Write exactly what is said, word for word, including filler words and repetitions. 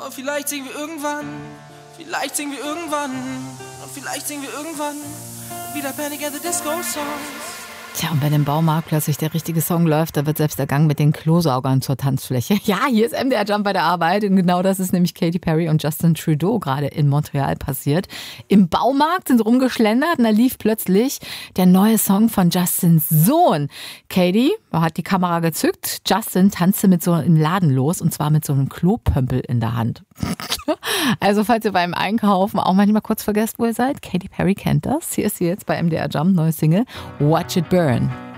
Oh, vielleicht singen wir irgendwann, vielleicht singen wir irgendwann, oh, vielleicht singen wir irgendwann wieder Panic at the Disco Songs. Tja, und wenn im Baumarkt plötzlich der richtige Song läuft, da wird selbst der Gang mit den Klosaugern zur Tanzfläche. Ja, hier ist M D R Jump bei der Arbeit und genau das ist nämlich Katy Perry und Justin Trudeau gerade in Montreal passiert. Im Baumarkt sind sie rumgeschlendert und da lief plötzlich der neue Song von Justins Sohn. Katy hat die Kamera gezückt, Justin tanzte mit so im Laden los und zwar mit so einem Klopömpel in der Hand. Also falls ihr beim Einkaufen auch manchmal kurz vergesst, wo ihr seid, Katy Perry kennt das. Hier ist sie jetzt bei M D R Jump, neue Single, Watch It Burn.